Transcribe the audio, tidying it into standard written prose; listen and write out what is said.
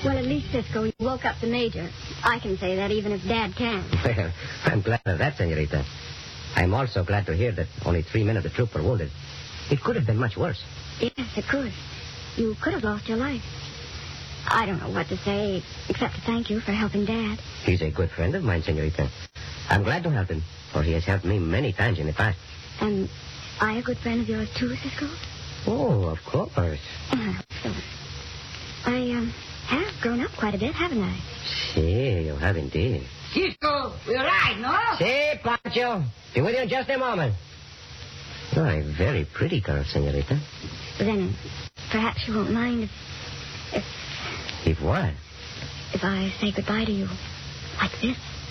Well, at least, Cisco, you woke up the Major. I can say that even if Dad can't. Well, I'm glad of that, Senorita. I'm also glad to hear that only 3 men of the troop were wounded. It could have been much worse. Yes, it could. You could have lost your life. I don't know what to say, except to thank you for helping Dad. He's a good friend of mine, Senorita. I'm glad to help him, for he has helped me many times in the past. And I a good friend of yours, too, Cisco? Oh, of course. So, I have grown up quite a bit, haven't I? Si, you have indeed. Cisco, we're right, no? Si, Pancho. Be with you in just a moment. You're a very pretty girl, Senorita. Then perhaps you won't mind If what? if I say goodbye to you like this.